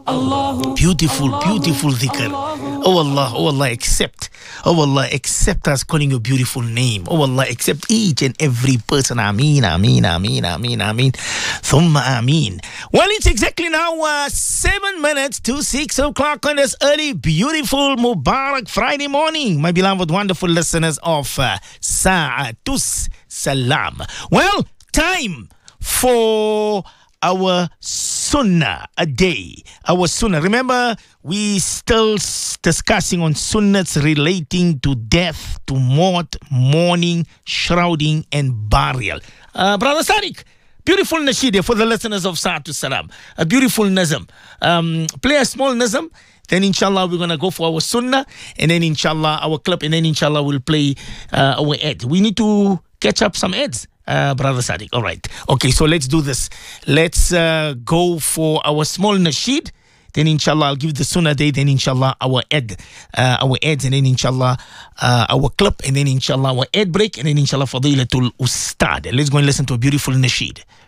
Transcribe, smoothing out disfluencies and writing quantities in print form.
Beautiful, beautiful dhikr. Oh Allah, accept. Oh Allah, accept us calling your beautiful name. Oh Allah, accept each and every person. Ameen, ameen, ameen, ameen, ameen. Thumma ameen. Well, it's exactly now 7 minutes to 6 o'clock on this early, beautiful, Mubarak Friday morning. My beloved, wonderful listeners of Sa'atus Salam. Well, time for our sunnah a day. Our sunnah. Remember, we still discussing on sunnahs relating to death, to maut, mourning, shrouding, and burial. Brother Sadiq, beautiful nasheed for the listeners of Sa'atus Salam. A beautiful nazm. Play a small nazm. Then inshallah we're going to go for our sunnah. And then inshallah our clip. And then inshallah we'll play our ad. We need to catch up some ads. Brother Sadiq. All right. Okay, so let's do this. Let's go for our small nasheed. Then inshallah I'll give the sunnah day. Then inshallah our ads. And then inshallah our clip. And then inshallah our ad break. And then inshallah Fadilatul Ustad. Let's go and listen to a beautiful nasheed.